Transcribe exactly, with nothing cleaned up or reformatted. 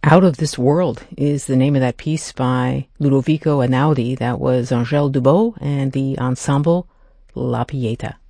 Out of This World is the name of that piece by Ludovico Einaudi. That was Angèle Dubos and the ensemble La Pieta.